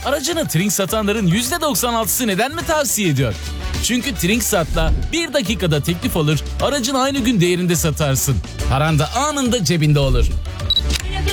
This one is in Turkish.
Aracını Trink satanların %96'sı neden mi tavsiye ediyor? Çünkü Trinksat'la 1 dakikada teklif alır, aracın aynı gün değerinde satarsın. Paran da anında cebinde olur.